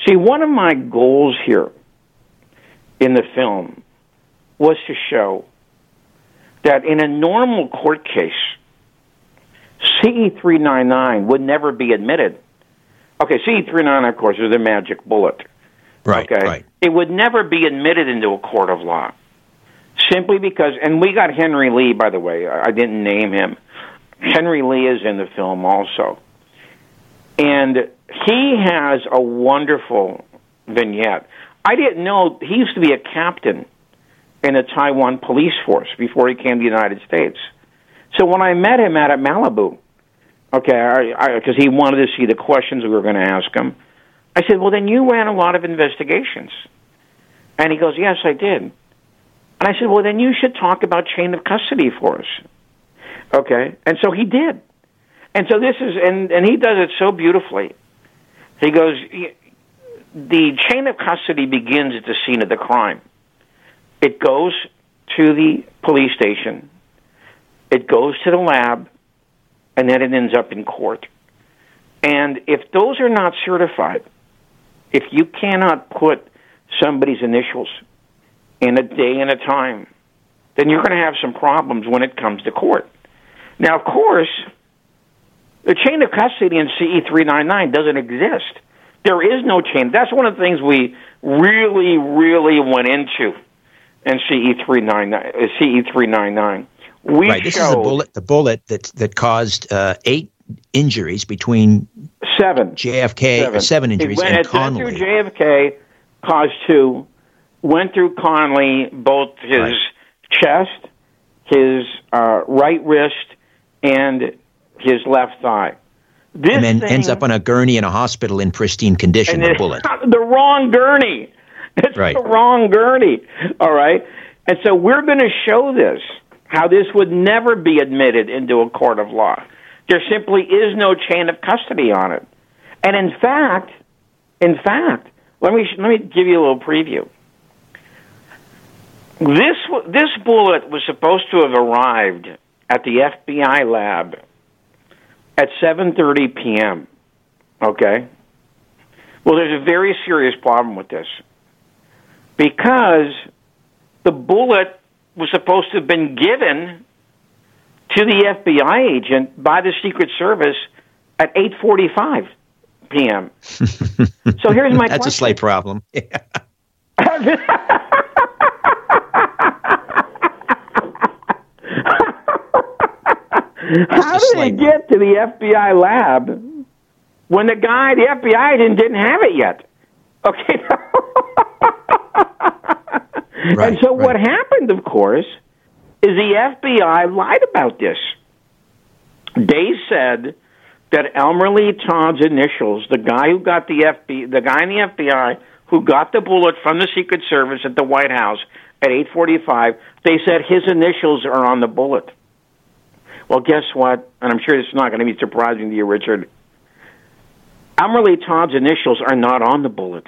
See, one of my goals here in the film was to show that in a normal court case, CE-399 would never be admitted. Okay, CE-399, of course, is the magic bullet. Right, okay? right. It would never be admitted into a court of law, simply because, and we got Henry Lee, by the way. I didn't name him. Henry Lee is in the film also. And he has a wonderful vignette. I didn't know, he used to be a captain in the Taiwan police force before he came to the United States. So when I met him out at Malibu, okay, because he wanted to see the questions we were going to ask him, I said, well, then you ran a lot of investigations. And he goes, yes, I did. And I said, well, then you should talk about chain of custody for us. Okay? And so he did. And so this is, and he does it so beautifully. He goes, the chain of custody begins at the scene of the crime. It goes to the police station. It goes to the lab, and then it ends up in court. And if those are not certified, if you cannot put somebody's initials in a day and a time, then you're going to have some problems when it comes to court. Now, of course, the chain of custody in CE-399 doesn't exist. There is no chain. That's one of the things we really, really went into in CE-399. Right. This is the bullet that caused 8 injuries between 7 JFK, 7 injuries, and Connally. Went through JFK, caused 2. Went through Connally, both his chest, his right wrist, and his left thigh. And then ends up on a gurney in a hospital in pristine condition, the bullet. The wrong gurney. It's the wrong gurney. All right? And so we're going to show this, how this would never be admitted into a court of law. There simply is no chain of custody on it. And in fact, let me give you a little preview. This bullet was supposed to have arrived at the FBI lab at 7:30 p.m. Okay? Well, there's a very serious problem with this, because the bullet was supposed to have been given to the FBI agent by the Secret Service at 8:45 p.m. So here's my question. That's a slight problem. How did it get to the FBI lab when the FBI agent didn't have it yet? Okay. And so what happened, of course, is the FBI lied about this. They said that Elmer Lee Todd's initials, the guy in the FBI who got the bullet from the Secret Service at the White House at 8:45, they said his initials are on the bullet. Well, guess what? And I'm sure this is not going to be surprising to you, Richard. Elmer Lee Todd's initials are not on the bullet.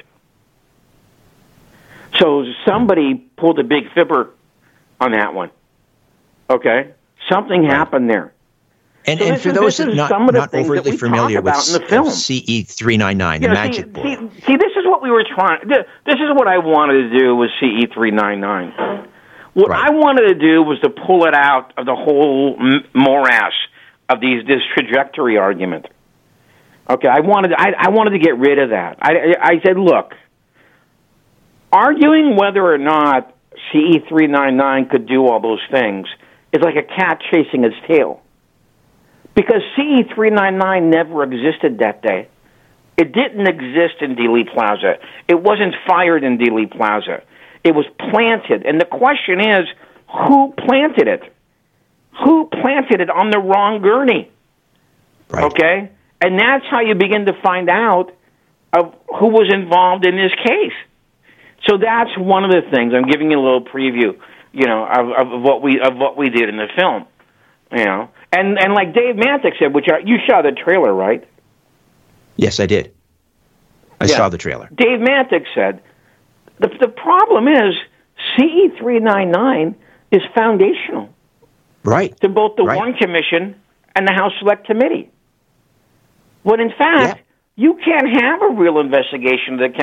So somebody pulled a big fibber on that one. Okay? Something happened there. And for those not overly familiar with CE-399, the magic bullet. See, this is what we were trying. This is what I wanted to do with CE-399. What I wanted to do was to pull it out of the whole morass of this trajectory argument. Okay, I wanted to get rid of that. I said, look, arguing whether or not CE-399 could do all those things is like a cat chasing its tail. Because CE-399 never existed that day. It didn't exist in Dealey Plaza. It wasn't fired in Dealey Plaza. It was planted. And the question is, who planted it? Who planted it on the wrong gurney? Right. Okay? And that's how you begin to find out of who was involved in this case. So that's one of the things. I'm giving you a little preview, of what we did in the film. And like Dave Mantik said, you saw the trailer, right? Yes, I did. I saw the trailer. Dave Mantik said, the problem is CE-399 is foundational. Right. To both the Warren Commission and the House Select Committee. When in fact, you can't have a real investigation of the